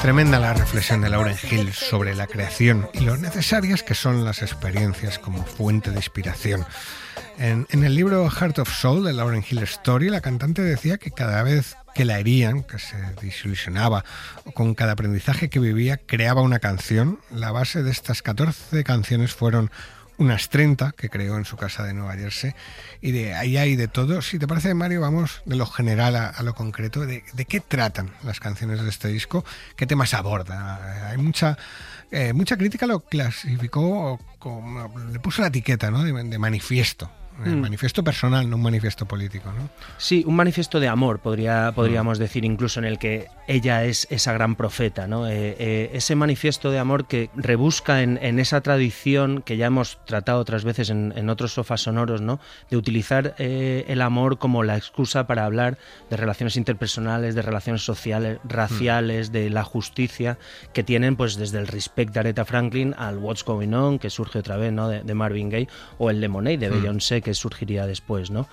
Tremenda la reflexión de Lauryn Hill sobre la creación y lo necesarias que son las experiencias como fuente de inspiración. En el libro Heart of Soul de Lauryn Hill Story, la cantante decía que cada vez que la herían, que se desilusionaba, o con cada aprendizaje que vivía, creaba una canción. La base de estas 14 canciones fueron unas 30 que creó en su casa de Nueva Jersey, y de ahí hay de todo. Si te parece, Mario, vamos de lo general a lo concreto, de qué tratan las canciones de este disco, qué temas aborda. Hay mucha crítica lo clasificó como, le puso la etiqueta, ¿no?, de manifiesto. Manifiesto personal, no un manifiesto político, ¿no? Sí, un manifiesto de amor, podríamos decir, incluso en el que ella es esa gran profeta, ¿no? Ese manifiesto de amor que rebusca en esa tradición que ya hemos tratado otras veces en otros sofás sonoros, ¿no?, de utilizar el amor como la excusa para hablar de relaciones interpersonales, de relaciones sociales, raciales, de la justicia que tienen, pues desde el Respect de Aretha Franklin al What's Going On, que surge otra vez, ¿no?, de Marvin Gaye, o el Lemonade de Beyoncé, que surgiría después, ¿no?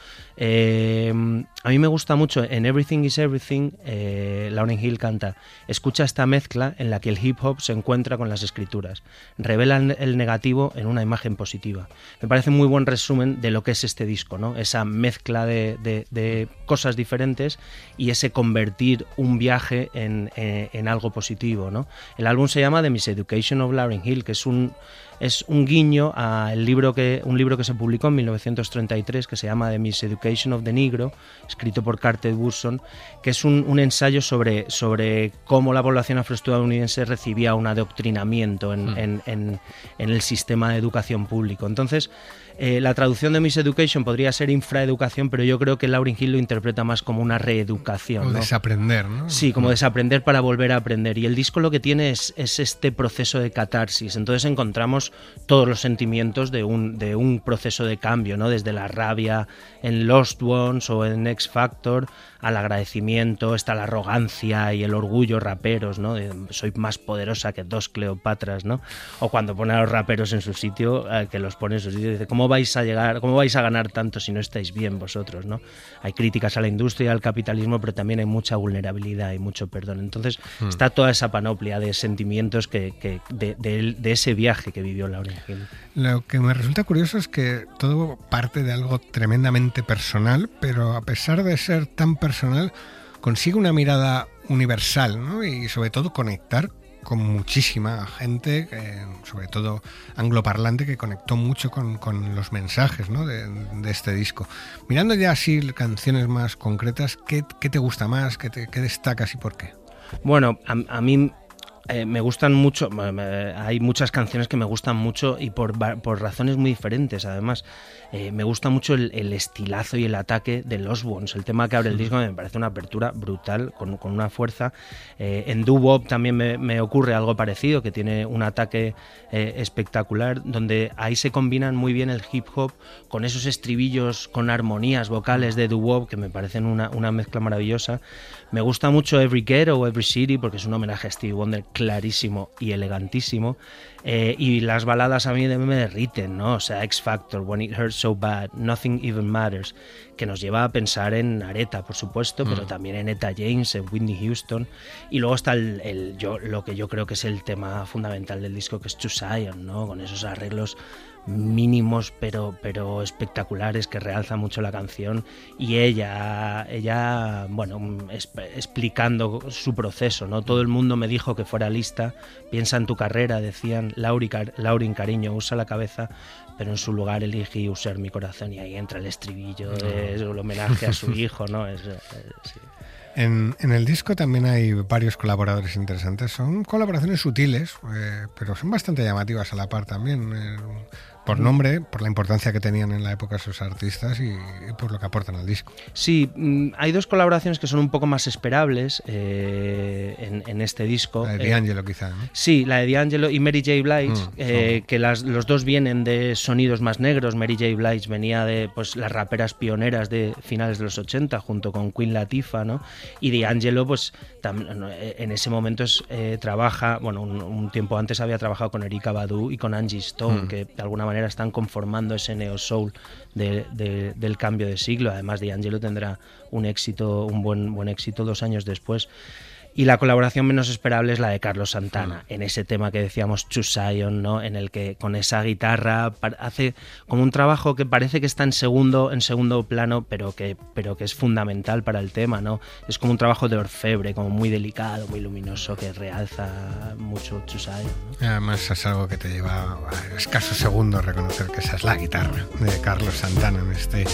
A mí me gusta mucho en Everything is Everything. Lauryn Hill canta: escucha esta mezcla en la que el hip hop se encuentra con las escrituras, revela el negativo en una imagen positiva. Me parece muy buen resumen de lo que es este disco, ¿no? Esa mezcla de cosas diferentes y ese convertir un viaje en algo positivo, ¿no? El álbum se llama The Miseducation of Lauryn Hill, que es un guiño a un libro que se publicó en 1933 que se llama The Miseducation of the Negro, escrito por Carter Woodson, que es un ensayo sobre cómo la población afroestadounidense recibía un adoctrinamiento en el sistema de educación público. Entonces, la traducción de Miseducation podría ser infraeducación, pero yo creo que Lauryn Hill lo interpreta más como una reeducación, o ¿no? Desaprender, ¿no? Sí, como desaprender para volver a aprender. Y el disco lo que tiene es este proceso de catarsis. Entonces encontramos todos los sentimientos de un proceso de cambio, ¿no? Desde la rabia en Lost Ones o en X Factor, al agradecimiento, está la arrogancia y el orgullo raperos, ¿no? Soy más poderosa que 2 Cleopatras, ¿no? O cuando pone a los raperos en su sitio, que los pone en su sitio, dice: ¿cómo vais a ganar tanto si no estáis bien vosotros, ¿no? Hay críticas a la industria, al capitalismo, pero también hay mucha vulnerabilidad y mucho perdón. Entonces está toda esa panoplia de sentimientos de ese viaje que vivió Lauryn Hill. Lo que me resulta curioso es que todo parte de algo tremendamente personal, pero a pesar de ser tan personal, consigue una mirada universal, ¿no? Y sobre todo conectar con muchísima gente, sobre todo angloparlante, que conectó mucho con los mensajes, ¿no?, de este disco. Mirando ya así canciones más concretas, ¿qué te gusta más? ¿Qué destacas y por qué? Bueno, a mí me gustan mucho, hay muchas canciones que me gustan mucho y por razones muy diferentes. Además, me gusta mucho el estilazo y el ataque de Lost Ones. El tema que abre el disco me parece una apertura brutal, con una fuerza. En doo-wop también me ocurre algo parecido, que tiene un ataque espectacular, donde ahí se combinan muy bien el hip hop con esos estribillos, con armonías vocales de doo-wop, que me parecen una mezcla maravillosa. Me gusta mucho Every Ghetto o Every City, porque es un homenaje a Stevie Wonder clarísimo y elegantísimo. Y las baladas a mí me derriten, ¿no? O sea, X Factor, When It Hurts So Bad, Nothing Even Matters, que nos lleva a pensar en Aretha, por supuesto, pero también en Etta James, en Whitney Houston. Y luego está lo que yo creo que es el tema fundamental del disco, que es To Zion, ¿no? Con esos arreglos mínimos pero espectaculares que realzan mucho la canción, y ella bueno, explicando su proceso, ¿no? Todo el mundo me dijo que fuera lista, piensa en tu carrera, decían, Lauryn, cariño, usa la cabeza, pero en su lugar elegí usar mi corazón. Y ahí entra el estribillo, el homenaje a su hijo, ¿no? Sí. En el disco también hay varios colaboradores interesantes. Son colaboraciones sutiles, pero son bastante llamativas a la par también, por nombre, por la importancia que tenían en la época esos artistas y por lo que aportan al disco. Sí, hay 2 colaboraciones que son un poco más esperables en este disco. La de D'Angelo quizá, ¿no? Sí, la de D'Angelo y Mary J. Blige, que los dos vienen de sonidos más negros. Mary J. Blige venía de, pues, las raperas pioneras de finales de los 80 junto con Queen Latifah, ¿no? Y D'Angelo, pues en ese momento trabaja, bueno, un tiempo antes había trabajado con Erykah Badu y con Angie Stone, que de alguna manera están conformando ese neo soul del cambio de siglo. Además, D'Angelo tendrá un buen éxito 2 años después. Y la colaboración menos esperable es la de Carlos Santana, en ese tema que decíamos, To Zion, ¿no? En el que con esa guitarra hace como un trabajo que parece que está en segundo plano, pero que es fundamental para el tema, ¿no? Es como un trabajo de orfebre, como muy delicado, muy luminoso, que realza mucho To Zion, ¿no? Además es algo que te lleva a escasos segundos reconocer que esa es la guitarra de Carlos Santana en este